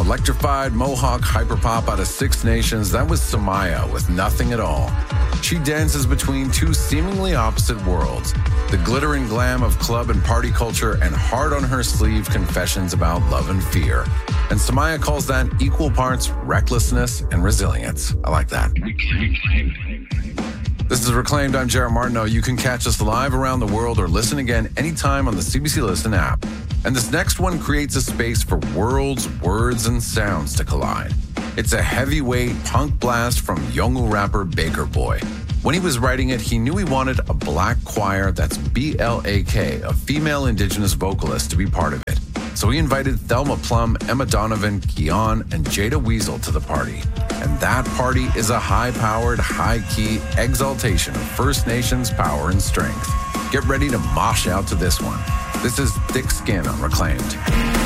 electrified Mohawk hyperpop out of Six Nations, that was Samaya with Nothing at All. She dances between two seemingly opposite worlds, the glitter and glam of club and party culture and hard on her sleeve confessions about love and fear. And Samaya calls that equal parts recklessness and resilience. I like that. This is Reclaimed. I'm Jared Martineau. You can catch us live around the world or listen again anytime on the CBC Listen app. And this next one creates a space for worlds, words, and sounds to collide. It's a heavyweight punk blast from Yolngu rapper Baker Boy. When he was writing it, he knew he wanted a black choir, that's B-L-A-K, a female indigenous vocalist, to be part of it. So he invited Thelma Plum, Emma Donovan, Keon, and Jada Weasel to the party. And that party is a high-powered, high-key exaltation of First Nations power and strength. Get ready to mosh out to this one. This is Thick Skin on Reclaimed.